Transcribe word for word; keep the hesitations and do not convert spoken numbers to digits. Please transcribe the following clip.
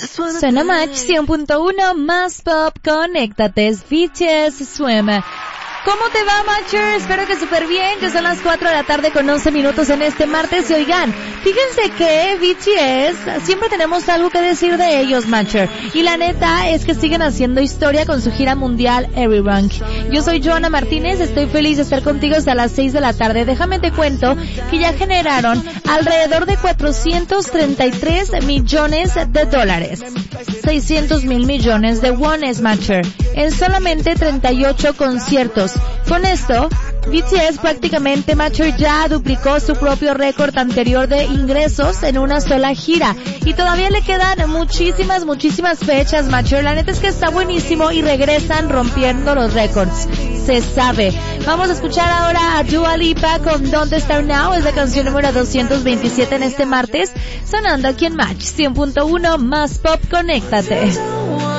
Suena Match cien punto uno más pop, conéctate, es B T S Swim. ¿Cómo te va, Matcher? Espero que súper bien, que son las cuatro de la tarde con once minutos en este martes. Y oigan, fíjense que B T S, siempre tenemos algo que decir de ellos, Matcher. Y la neta es que siguen haciendo historia con su gira mundial Every Rank. Yo soy Joana Martínez, estoy feliz de estar contigo hasta las seis de la tarde. Déjame te cuento que ya generaron alrededor de cuatrocientos treinta y tres millones de dólares. seiscientos mil millones de wones, Matcher, en solamente treinta y ocho conciertos. Con esto, B T S prácticamente, Matcher, ya duplicó su propio récord anterior de ingresos en una sola gira. Y todavía le quedan muchísimas, muchísimas fechas, Matcher. La neta es que está buenísimo y regresan rompiendo los récords. Se sabe. Vamos a escuchar ahora a Dua Lipa con Don't Start Now. Es la canción número doscientos veintisiete en este martes, sonando aquí en Match cien punto uno más pop, conéctate.